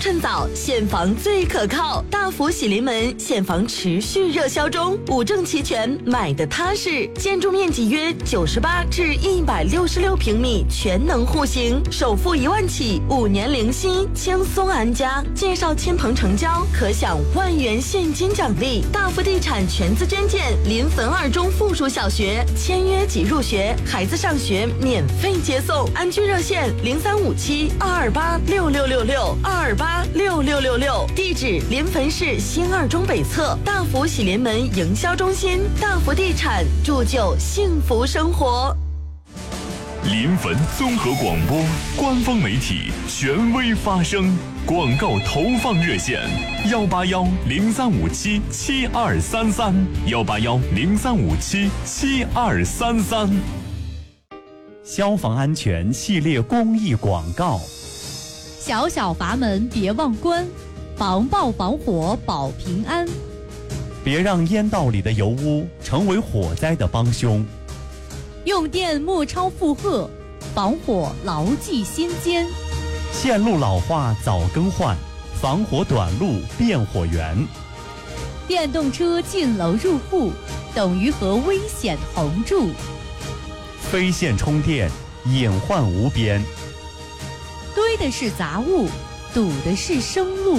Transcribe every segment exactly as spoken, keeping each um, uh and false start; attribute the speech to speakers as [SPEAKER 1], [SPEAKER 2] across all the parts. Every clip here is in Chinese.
[SPEAKER 1] 趁早，现房最可靠。大福喜临门现房持续热销中，五证齐全，买的踏实。建筑面积约九十八至一百六十六平米，全能户型，首付一万起，五年零息，轻松安家。介绍亲朋成交，可享万元现金奖励。大福地产全资捐建临汾二中附属小学，签约即入学，孩子上学免费接送。安居热线零三五七二二八六六六六二二八六六六六，地址临汾市新二中北侧大福喜临门营销中心。大福地产，铸就幸福生活。
[SPEAKER 2] 临汾综合广播官方媒体，权威发声。广告投放热线：幺八幺零三五七七二三三，幺八幺零三五七七二三三。
[SPEAKER 3] 消防安全系列公益广告：
[SPEAKER 4] 小小阀门别忘关，防爆防火保平安。
[SPEAKER 3] 别让烟道里的油污成为火灾的帮凶。
[SPEAKER 4] 用电莫超负荷，防火牢记心间。
[SPEAKER 3] 线路老化早更换，防火短路变火源。
[SPEAKER 4] 电动车进楼入户，等于和危险同住。
[SPEAKER 3] 非线充电，隐患无边。
[SPEAKER 4] 堆的是杂物，堵的是生路。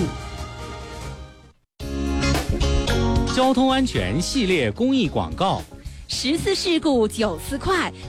[SPEAKER 5] 交通安全系列公益广告：
[SPEAKER 4] 十次事故九次快。